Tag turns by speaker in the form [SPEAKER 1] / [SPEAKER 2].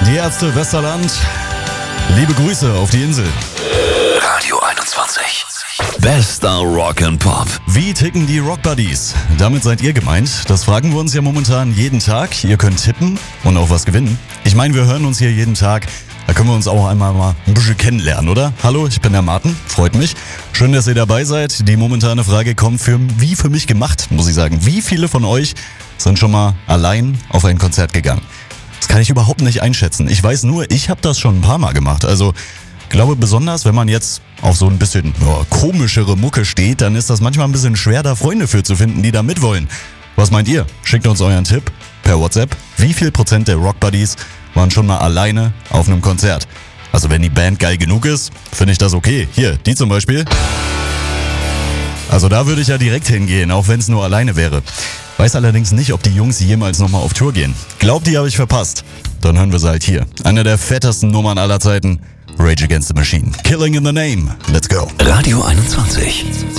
[SPEAKER 1] Die Ärzte Westerland. Liebe Grüße auf die Insel.
[SPEAKER 2] Radio 21. Bester Rock and Pop.
[SPEAKER 1] Wie ticken die Rock Buddies? Damit seid ihr gemeint. Das fragen wir uns ja momentan jeden Tag. Ihr könnt tippen und auch was gewinnen. Ich meine, wir hören uns hier jeden Tag. Da können wir uns auch einmal mal ein bisschen kennenlernen, oder? Hallo, ich bin der Martin. Freut mich. Schön, dass ihr dabei seid. Die momentane Frage kommt für mich gemacht, muss ich sagen. Wie viele von euch sind schon mal allein auf ein Konzert gegangen? Das kann ich überhaupt nicht einschätzen. Ich weiß nur, ich habe das schon ein paar Mal gemacht. Also, ich glaube besonders, wenn man jetzt auf so ein bisschen komischere Mucke steht, dann ist das manchmal ein bisschen schwer, da Freunde für zu finden, die da mitwollen. Was meint ihr? Schickt uns euren Tipp per WhatsApp. Wie viel Prozent der Rock Buddies waren schon mal alleine auf einem Konzert? Also wenn die Band geil genug ist, finde ich das okay. Hier, die zum Beispiel. Also da würde ich ja direkt hingehen, auch wenn es nur alleine wäre. Weiß allerdings nicht, ob die Jungs jemals nochmal auf Tour gehen. Glaubt, die habe ich verpasst. Dann hören wir sie halt hier. Eine der fettesten Nummern aller Zeiten. Rage Against the Machine. Killing in the Name. Let's go.
[SPEAKER 2] Radio 21.